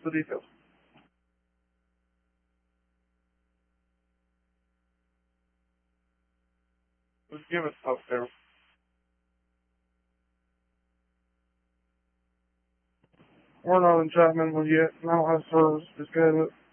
the details. Just give it up there. We're not in Chapman yet. I don't have service to schedule it.